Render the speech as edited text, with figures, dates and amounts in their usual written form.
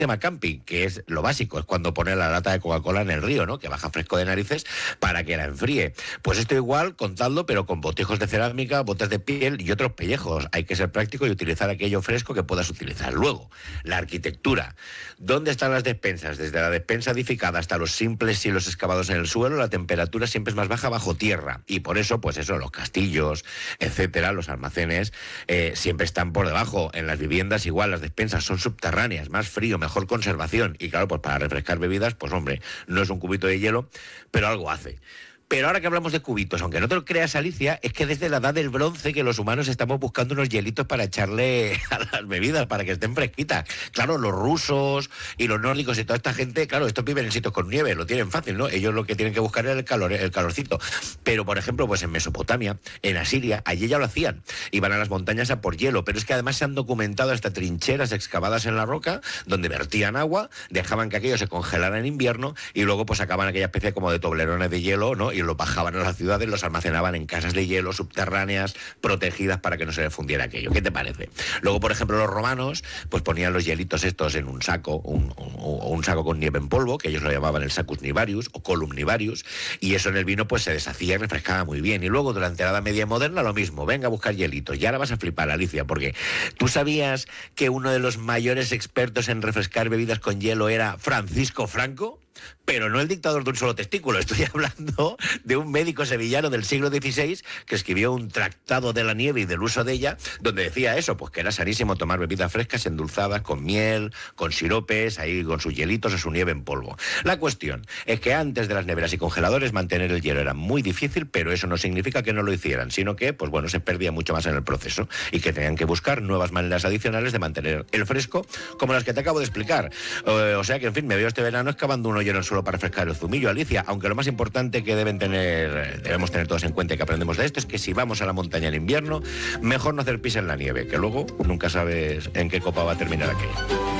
tema camping, que es lo básico, es cuando pone la lata de Coca-Cola en el río, ¿no? Que baja fresco de narices para que la enfríe. Pues esto igual, contadlo, pero con botijos de cerámica, botas de piel y otros pellejos. Hay que ser práctico y utilizar aquello fresco que puedas utilizar. Luego, la arquitectura. ¿Dónde están las despensas? Desde la despensa edificada hasta los simples silos excavados en el suelo, la temperatura siempre es más baja bajo tierra. Y por eso, pues eso, los castillos, etcétera, los almacenes, siempre están por debajo. En las viviendas igual, las despensas son subterráneas, más frío, mejor conservación. Y claro, pues para refrescar bebidas, pues hombre, no es un cubito de hielo, pero algo hace. Pero ahora que hablamos de cubitos, aunque no te lo creas, Alicia, es que desde la edad del bronce que los humanos estamos buscando unos hielitos para echarle a las bebidas, para que estén fresquitas. Claro, los rusos y los nórdicos y toda esta gente, claro, estos viven en sitios con nieve, lo tienen fácil, ¿no? Ellos lo que tienen que buscar es el calor, el calorcito. Pero, por ejemplo, pues en Mesopotamia, en Asiria, allí ya lo hacían. Iban a las montañas a por hielo, pero es que además se han documentado hasta trincheras excavadas en la roca, donde vertían agua, dejaban que aquello se congelara en invierno y luego pues sacaban aquella especie como de toblerones de hielo, ¿no? Y los bajaban a las ciudades, los almacenaban en casas de hielo subterráneas, protegidas para que no se les fundiera aquello. ¿Qué te parece? Luego, por ejemplo, los romanos, pues ponían los hielitos estos en un saco, un saco con nieve en polvo, que ellos lo llamaban el sacus nivarius o colum nivarius, y eso en el vino pues se deshacía y refrescaba muy bien. Y luego, durante la Edad Media moderna, lo mismo, venga a buscar hielitos. Y ahora vas a flipar, Alicia, porque ¿tú sabías que uno de los mayores expertos en refrescar bebidas con hielo era Francisco Franco? Pero no el dictador de un solo testículo. Estoy hablando de un médico sevillano del siglo XVI que escribió un tratado de la nieve y del uso de ella, donde decía eso, pues que era sanísimo tomar bebidas frescas endulzadas con miel, con siropes, ahí con sus hielitos o su nieve en polvo. La cuestión es que antes de las neveras y congeladores mantener el hielo era muy difícil, pero eso no significa que no lo hicieran, sino que, pues bueno, se perdía mucho más en el proceso y que tenían que buscar nuevas maneras adicionales de mantener el fresco, como las que te acabo de explicar. O sea que, en fin, me veo este verano excavando un hoyo en el suelo para refrescar el zumillo, Alicia, aunque lo más importante que debemos tener todos en cuenta y que aprendemos de esto es que si vamos a la montaña en invierno, mejor no hacer pis en la nieve, que luego nunca sabes en qué copa va a terminar aquello.